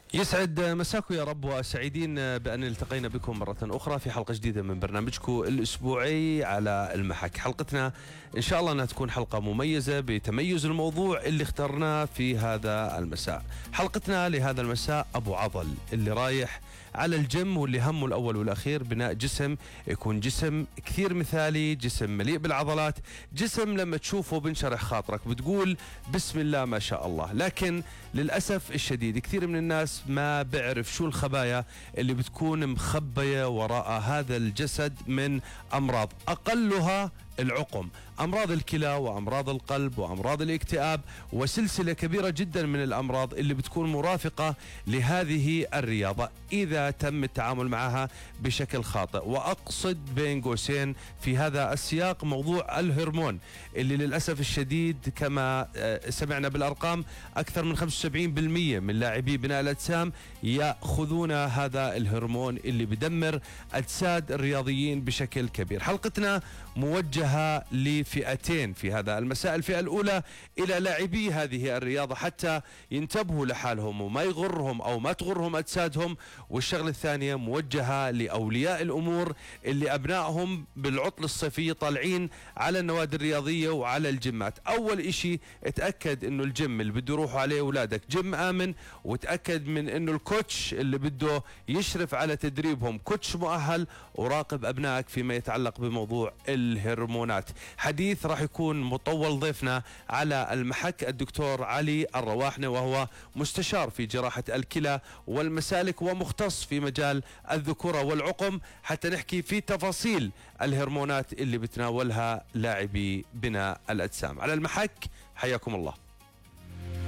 يسعد مساكم يا رب، وسعيدين بأن التقينا بكم مرة أخرى في حلقة جديدة من برنامجكم الأسبوعي على المحك. حلقتنا إن شاء الله أنها تكون حلقة مميزة بتميز الموضوع اللي اخترناه في هذا المساء. حلقتنا لهذا المساء أبو عضل اللي رايح على الجيم، واللي همه الأول والأخير بناء جسم يكون جسم كثير مثالي، جسم مليء بالعضلات، جسم لما تشوفه بنشرح خاطرك بتقول بسم الله ما شاء الله. لكن للأسف الشديد كثير من الناس ما بيعرف شو الخبايا اللي بتكون مخبية وراء هذا الجسد من أمراض، أقلها العقم، أمراض الكلى وأمراض القلب وأمراض الاكتئاب وسلسلة كبيرة جدا من الأمراض اللي بتكون مرافقة لهذه الرياضة إذا تم التعامل معها بشكل خاطئ. وأقصد بين قوسين في هذا السياق موضوع الهرمون اللي للأسف الشديد كما سمعنا بالأرقام أكثر من 75% من لاعبي بناء الأجسام يأخذون هذا الهرمون اللي بدمر أجساد الرياضيين بشكل كبير. حلقتنا موجهة لفئتين في هذا المساء. الفئة الأولى إلى لاعبي هذه الرياضة حتى ينتبهوا لحالهم وما يغرهم أو ما تغرهم أجسادهم، والشغلة الثانية موجهة لأولياء الأمور اللي أبنائهم بالعطل الصيفي طالعين على النوادي الرياضية وعلى الجيمات. أول إشي اتأكد إنه الجيم اللي بده يروحوا عليه أولادك جيم آمن، وتأكد من إنه الكوتش اللي بده يشرف على تدريبهم كوتش مؤهل، وراقب أبنائك فيما يتعلق بموضوع الهرمونات. حديث راح يكون مطول. ضيفنا على المحك الدكتور علي الرواحنة، وهو مستشار في جراحة الكلى والمسالك ومختص في مجال الذكورة والعقم، حتى نحكي في تفاصيل الهرمونات اللي بتناولها لاعبي بناء الأجسام. على المحك، حياكم الله.